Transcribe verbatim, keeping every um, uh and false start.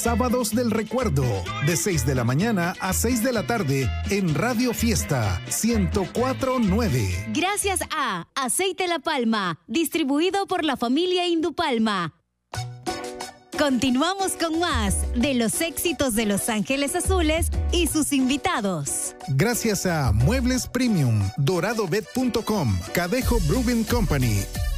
Sábados del Recuerdo, de seis de la mañana a seis de la tarde en Radio Fiesta ciento cuatro punto nueve. Gracias a Aceite La Palma, distribuido por la familia Indupalma. Continuamos con más de los éxitos de Los Ángeles Azules y sus invitados. Gracias a Muebles Premium, doradobet punto com, Cadejo Brewing Company,